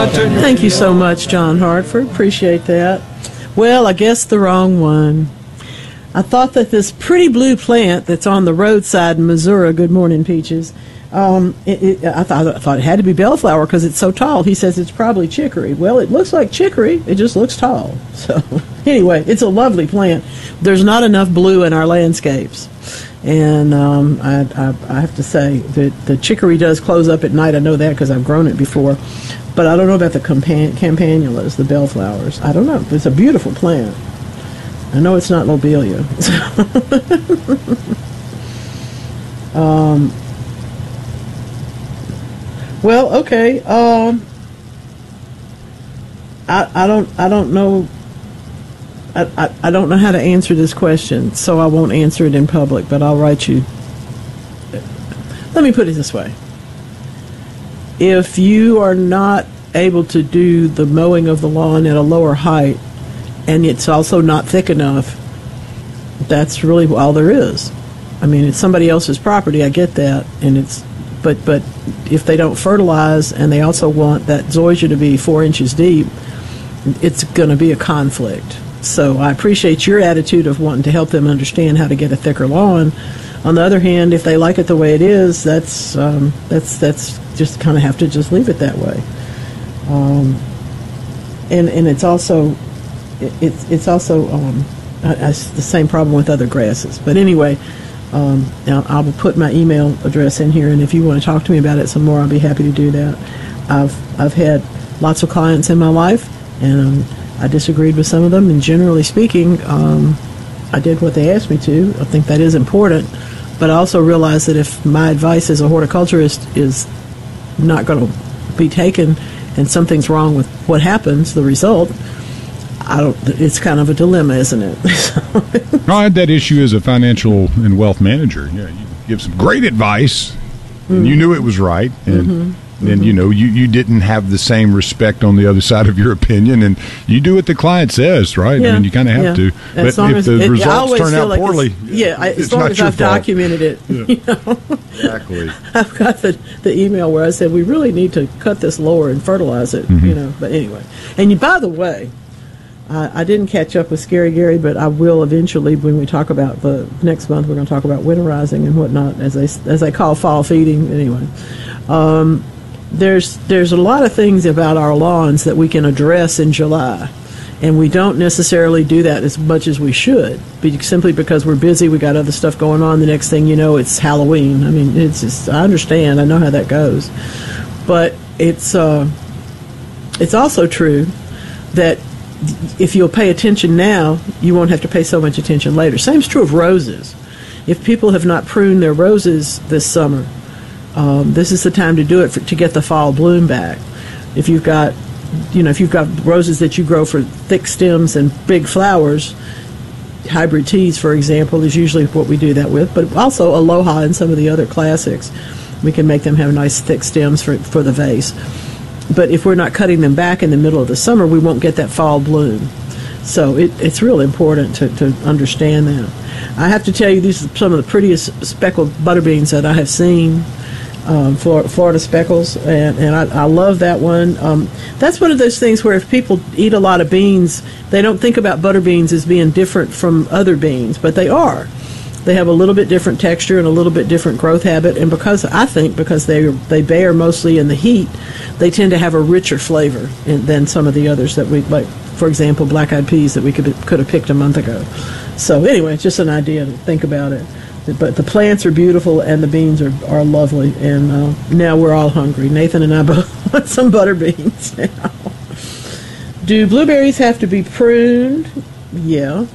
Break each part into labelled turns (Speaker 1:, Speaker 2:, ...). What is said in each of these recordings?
Speaker 1: Thank you so much, John Hartford. Appreciate that. Well, I guess the wrong one. I thought that this pretty blue plant that's on the roadside in Missouri, good morning, Peaches, I thought it had to be bellflower because it's so tall. He says it's probably chicory. Well, it looks like chicory. It just looks tall. So anyway, it's a lovely plant. There's not enough blue in our landscapes. And I have to say that the chicory does close up at night. I know that because I've grown it before. But I don't know about the campanulas, the bellflowers. I don't know. It's a beautiful plant. I know it's not lobelia. Well, okay. I don't know. I don't know how to answer this question, so I won't answer it in public. But I'll write you. Let me put it this way: if you are not able to do the mowing of the lawn at a lower height, and it's also not thick enough, that's really all there is. I mean, it's somebody else's property. I get that, and it's. But if they don't fertilize and they also want that zoysia to be 4 inches deep, it's going to be a conflict. So I appreciate your attitude of wanting to help them understand how to get a thicker lawn. On the other hand, if they like it the way it is, that's just kind of have to just leave it that way. And it's also the same problem with other grasses. But anyway. Now I will put my email address in here, and if you want to talk to me about it some more, I'll be happy to do that. I've had lots of clients in my life, and I disagreed with some of them, and generally speaking, I did what they asked me to. I think that is important, but I also realize that if my advice as a horticulturist is not going to be taken and something's wrong with what happens, the result, it's kind of a dilemma, isn't it?
Speaker 2: I had that issue as a financial and wealth manager. Yeah, you give some great advice, and you knew it was right, and then you didn't have the same respect on the other side of your opinion, and you do what the client says, right?
Speaker 1: Yeah.
Speaker 2: I mean, you kind of have to. But if the results turn out poorly,
Speaker 1: as long as I've documented it,
Speaker 2: Exactly.
Speaker 1: I've got the email where I said we really need to cut this lower and fertilize it, But anyway, and by the way. I didn't catch up with Scary Gary, but I will eventually when we talk about the next month. We're going to talk about winterizing and whatnot, as they call fall feeding. Anyway, there's a lot of things about our lawns that we can address in July, and we don't necessarily do that as much as we should, simply because we're busy. We got other stuff going on. The next thing you know, it's Halloween. I mean, it's just, I understand. I know how that goes, but it's also true that if you'll pay attention now, you won't have to pay so much attention later. Same's true of roses. If people have not pruned their roses this summer, this is the time to do it to get the fall bloom back. If you've got roses that you grow for thick stems and big flowers, hybrid teas, for example, is usually what we do that with. But also Aloha and some of the other classics, we can make them have nice thick stems for the vase. But if we're not cutting them back in the middle of the summer, we won't get that fall bloom. So it's really important to understand that. I have to tell you, these are some of the prettiest speckled butterbeans that I have seen, Florida speckles, and I love that one. That's one of those things where if people eat a lot of beans, they don't think about butterbeans as being different from other beans, but they are. They have a little bit different texture and a little bit different growth habit, and because they bear mostly in the heat, they tend to have a richer flavor than some of the others that we like. For example, black-eyed peas that we could have picked a month ago. So anyway, it's just an idea to think about it. But the plants are beautiful and the beans are lovely, and now we're all hungry. Nathan and I both want some butter beans now. Do blueberries have to be pruned? Yeah.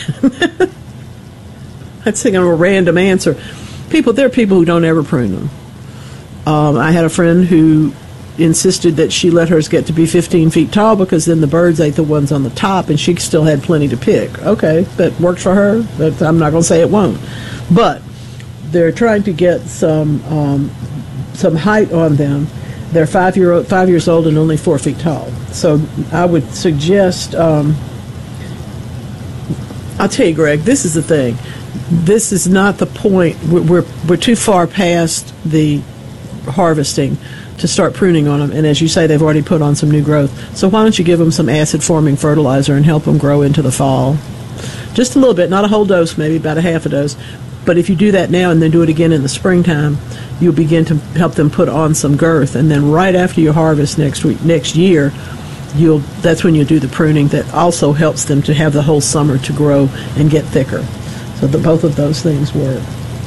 Speaker 1: That's kind of a random answer. There are people who don't ever prune them. I had a friend who insisted that she let hers get to be 15 feet tall because then the birds ate the ones on the top and she still had plenty to pick. Okay, that worked for her. I'm not going to say it won't. But they're trying to get some height on them. They're 5 years old and only 4 feet tall. So I would suggest, I'll tell you, Greg, this is the thing. This is not the point. We're too far past the harvesting. to start pruning on them. And as you say, they've already put on some new growth. So why don't you give them some acid-forming fertilizer and help them grow into the fall? Just a little bit, not a whole dose, maybe about a half a dose. But if you do that now and then do it again in the springtime, you'll begin to help them put on some girth. And then right after you harvest next year, that's when you do the pruning that also helps them to have the whole summer to grow and get thicker. So both of those things work.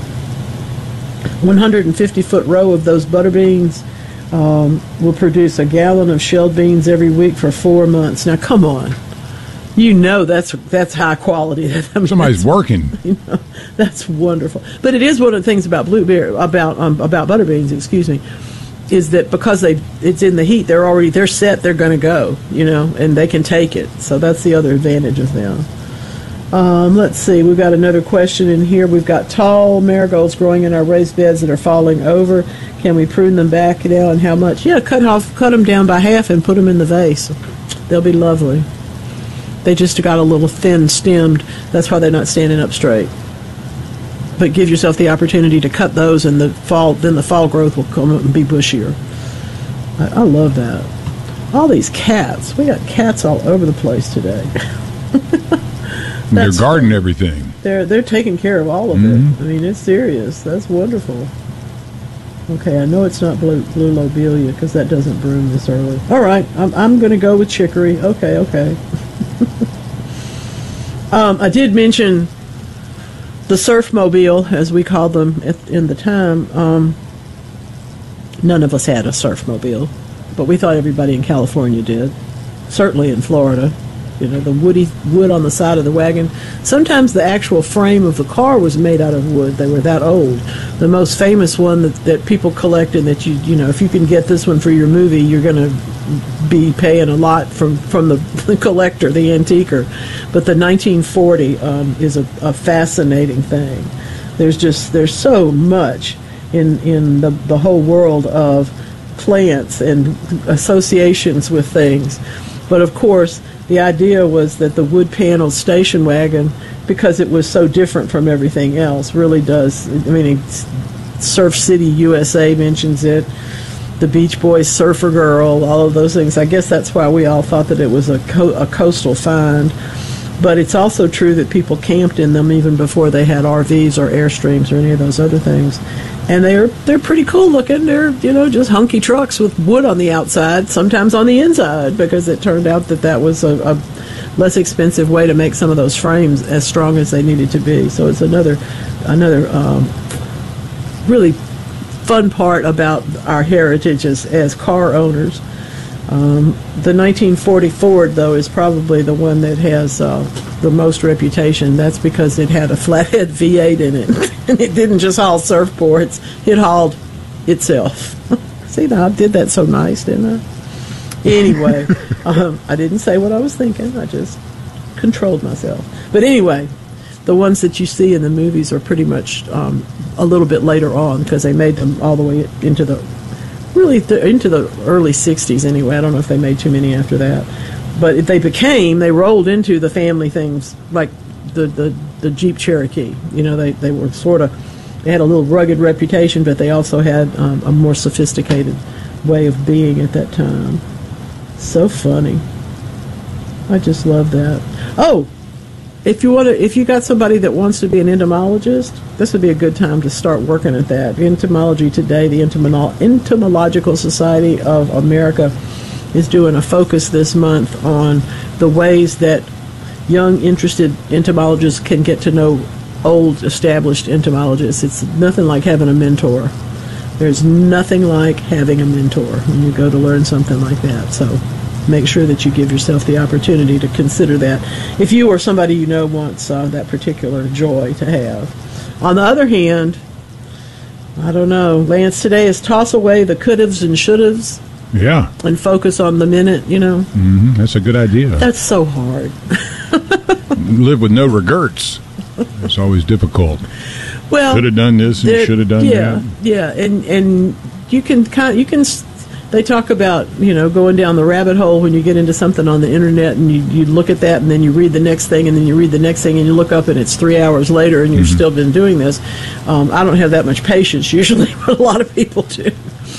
Speaker 1: 150-foot row of those butter beans will produce a gallon of shelled beans every week for 4 months. Now, come on. You know that's high quality.
Speaker 2: Somebody's working.
Speaker 1: That's wonderful. But it is one of the things about about butter beans, is that because it's in the heat, they're set, they're going to go, and they can take it. So that's the other advantage of them. Let's see. We've got another question in here. We've got tall marigolds growing in our raised beds that are falling over. Can we prune them back now, and how much? Yeah, cut them down by half and put them in the vase. They'll be lovely. They just got a little thin-stemmed. That's why they're not standing up straight. But give yourself the opportunity to cut those, and then the fall growth will come up and be bushier. I love that. All these cats. We got cats all over the place today.
Speaker 2: They're guarding everything.
Speaker 1: They're taking care of all of it. I mean, it's serious. That's wonderful. Okay, I know it's not blue lobelia because that doesn't bloom this early. All right, I'm going to go with chicory. Okay. I did mention the surfmobile, as we called them in the time. None of us had a surfmobile, but we thought everybody in California did. Certainly in Florida. The wood on the side of the wagon. Sometimes the actual frame of the car was made out of wood. They were that old. The most famous one that people collected, that if you can get this one for your movie, you're going to be paying a lot from the collector, the antiquer. But the 1940 is a fascinating thing. There's so much in the whole world of plants and associations with things. But of course, the idea was that the wood-paneled station wagon, because it was so different from everything else, really does. I mean, Surf City, USA mentions it. The Beach Boys, Surfer Girl, all of those things. I guess that's why we all thought that it was a coastal find. But it's also true that people camped in them even before they had RVs or Airstreams or any of those other things. And they're pretty cool looking. They're, just hunky trucks with wood on the outside, sometimes on the inside, because it turned out that was a less expensive way to make some of those frames as strong as they needed to be. So it's another really fun part about our heritage as car owners. The 1940 Ford, though, is probably the one that has the most reputation. That's because it had a flathead V8 in it. And it didn't just haul surfboards. It hauled itself. See, now I did that so nice, didn't I? Anyway, I didn't say what I was thinking. I just controlled myself. But anyway, the ones that you see in the movies are pretty much a little bit later on, because they made them all the way into the early 60s anyway. I don't know if they made too many after that. But they rolled into the family things, like the Jeep Cherokee. They were they had a little rugged reputation, but they also had a more sophisticated way of being at that time. So funny. I just love that. Oh, if you got somebody that wants to be an entomologist, this would be a good time to start working at that. Entomology Today, the Entomological Society of America, is doing a focus this month on the ways that young, interested entomologists can get to know old, established entomologists. It's nothing like having a mentor. There's nothing like having a mentor when you go to learn something like that. So make sure that you give yourself the opportunity to consider that if you or somebody wants that particular joy to have. On the other hand, I don't know, Lance, today is toss away the could'ves and should'ves.
Speaker 2: Yeah.
Speaker 1: And focus on the minute,
Speaker 2: Mm-hmm. That's a good idea.
Speaker 1: That's so hard.
Speaker 2: Live with no regrets. It's always difficult.
Speaker 1: Well,
Speaker 2: could have done this and should have done that.
Speaker 1: Yeah, and you can they talk about, going down the rabbit hole when you get into something on the internet, and you look at that, and then you read the next thing, and then you read the next thing, and you look up, and it's 3 hours later, and you've still been doing this. I don't have that much patience usually, but a lot of people do.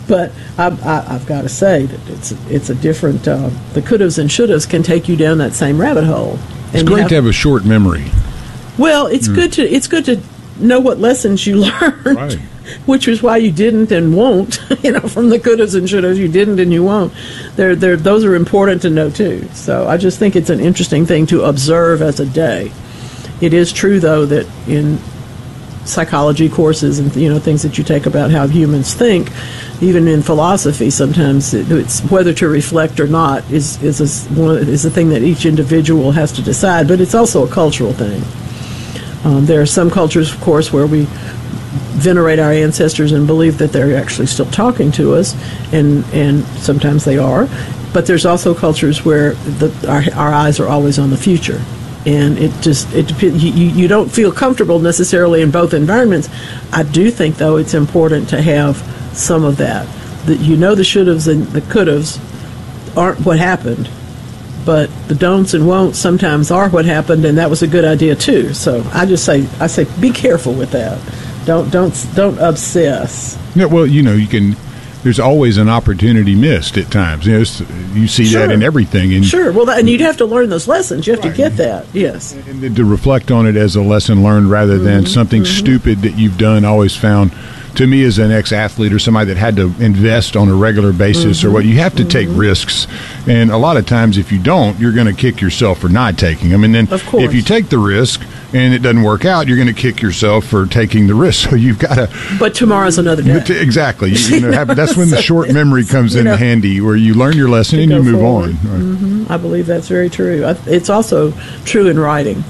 Speaker 1: But I've got to say that it's a different. The could'ves and should'ves can take you down that same rabbit hole.
Speaker 2: It's great to have a short memory.
Speaker 1: Well, it's good to know what lessons you learned,
Speaker 2: right.
Speaker 1: Which is why you didn't and won't. From the could'ves and should'ves, you didn't and you won't. Those are important to know too. So I just think it's an interesting thing to observe as a day. It is true though that in psychology courses and things that you take about how humans think, even in philosophy, sometimes it's whether to reflect or not is a thing that each individual has to decide. But it's also a cultural thing. There are some cultures, of course, where we venerate our ancestors and believe that they're actually still talking to us, and sometimes they are. But there's also cultures where our eyes are always on the future. And it depends. You don't feel comfortable necessarily in both environments. I do think, though, it's important to have some of that. The shoulds and the could'ves aren't what happened, but the don'ts and won'ts sometimes are what happened, and that was a good idea too. So I say be careful with that. Don't obsess.
Speaker 2: Yeah, well, you can. There's always an opportunity missed at times. You see that in everything. And
Speaker 1: sure. Well, and you'd have to learn those lessons. You have to get that. Yes.
Speaker 2: And to reflect on it as a lesson learned rather than something stupid that you've done. Always found, to me, as an ex-athlete or somebody that had to invest on a regular basis or what, you have to take risks. And a lot of times, if you don't, you're going to kick yourself for not taking them. And then if you take the risk and it doesn't work out, you're going to kick yourself for taking the risk. So you've got to. But
Speaker 1: tomorrow's another day.
Speaker 2: Exactly. That's when the short memory comes in handy, where you learn your lesson and you move on.
Speaker 1: Right. I believe that's very true. It's also true in writing.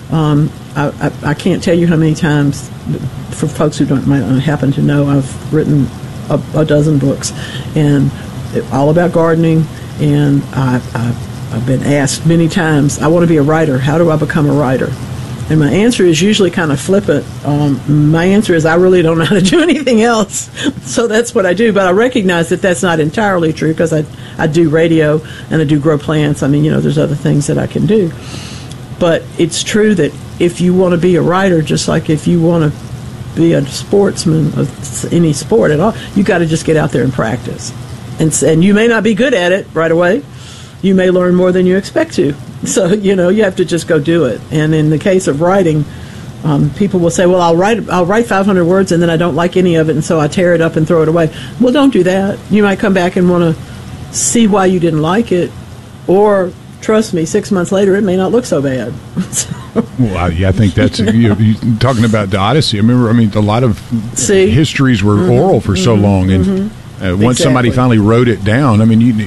Speaker 1: I can't tell you how many times, for folks who might not happen to know, I've written a dozen books, and all about gardening. And I've been asked many times, I want to be a writer. How do I become a writer? And my answer is usually kind of flippant. My answer is I really don't know how to do anything else, so that's what I do. But I recognize that that's not entirely true, because I do radio and I do grow plants. I mean, there's other things that I can do. But it's true that if you want to be a writer, just like if you want to be a sportsman of any sport at all, you got to just get out there and practice. And you may not be good at it right away. You may learn more than you expect to. So, you have to just go do it. And in the case of writing, people will say, well, I'll write 500 words and then I don't like any of it, and so I tear it up and throw it away. Well, don't do that. You might come back and want to see why you didn't like it, or trust me, 6 months later, it may not look so bad.
Speaker 2: Well, I think that's you're talking about the Odyssey. A lot of histories were oral for so long, and once somebody finally wrote it down,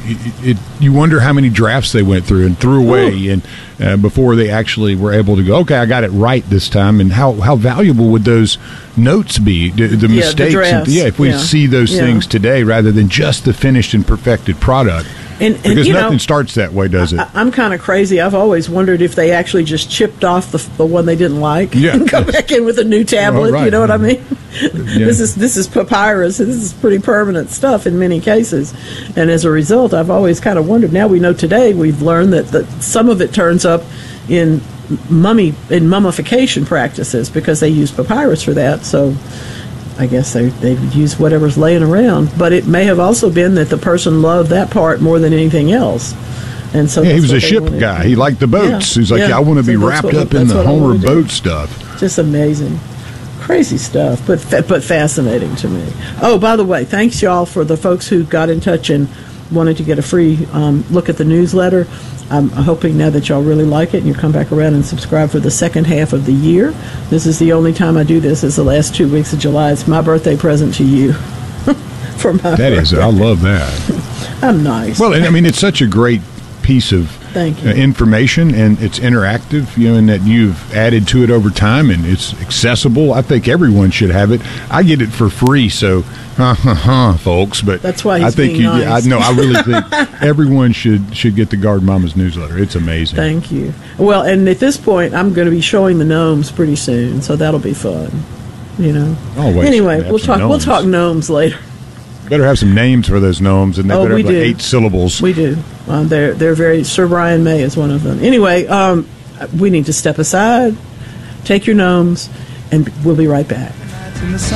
Speaker 2: you wonder how many drafts they went through and threw away, and before they actually were able to go, okay, I got it right this time. And how valuable would those notes be? The mistakes, if we see those things today rather than just the finished and perfected product. Because nothing starts that way, does it? I'm
Speaker 1: kind of crazy. I've always wondered if they actually just chipped off the one they didn't like and come back in with a new tablet. Right. You know what I mean? This is papyrus. This is pretty permanent stuff in many cases. And as a result, I've always kind of wondered. Now we know today, we've learned that some of it turns up in mummification practices, because they use papyrus for that. So I guess they've used whatever's laying around. But it may have also been that the person loved that part more than anything else. And so
Speaker 2: he was a ship guy. He liked the boats. He's like, I want to be wrapped up in the Homer boat stuff.
Speaker 1: Just amazing. Crazy stuff, but fascinating to me. Oh, by the way, thanks, y'all, for the folks who got in touch and wanted to get a free look at the newsletter. I'm hoping now that y'all really like it and you come back around and subscribe for the second half of the year. This is the only time I do this, is the last 2 weeks of July. It's my birthday present to you. For my birthday.
Speaker 2: I love that.
Speaker 1: I'm nice.
Speaker 2: Well, it's such a great piece of information, and it's interactive, and that you've added to it over time, and it's accessible. I think everyone should have it. I get it for free, so folks. But
Speaker 1: that's why he's being nice.
Speaker 2: I really think everyone should get the Garden Mama's newsletter. It's amazing.
Speaker 1: Thank you. Well, and at this point, I'm going to be showing the gnomes pretty soon, so that'll be fun.
Speaker 2: Always.
Speaker 1: Anyway, we'll talk gnomes later.
Speaker 2: Better have some names for those gnomes, and they better have 8 syllables.
Speaker 1: We do. They're very. Sir Brian May is one of them. Anyway, we need to step aside, take your gnomes, and we'll be right back.